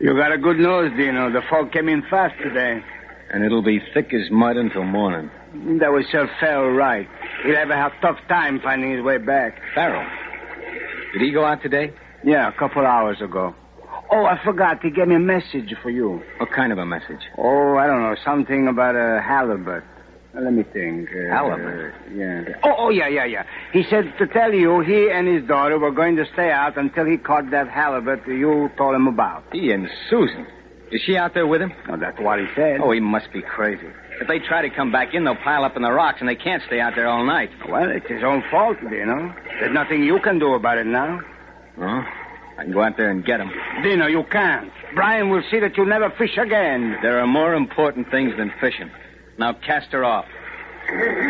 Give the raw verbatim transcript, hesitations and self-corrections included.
You got a good nose, Dino. The fog came in fast today. And it'll be thick as mud until morning. That was Sir Farrell right. He'll have a tough time finding his way back. Farrell? Did he go out today? Yeah, a couple hours ago. Oh, I forgot. He gave me a message for you. What kind of a message? Oh, I don't know. Something about a halibut. Uh, let me think. Uh, Halibut? Uh, yeah. Oh, oh, yeah, yeah, yeah. He said to tell you he and his daughter were going to stay out until he caught that halibut you told him about. He and Susan. Is she out there with him? Oh, that's what he said. Oh, he must be crazy. If they try to come back in, they'll pile up in the rocks, and they can't stay out there all night. Well, it's his own fault, Dino. There's nothing you can do about it now. Oh? I can go out there and get him. Dino, you can't. Brian will see that you never fish again. There are more important things than fishing. Now cast her off.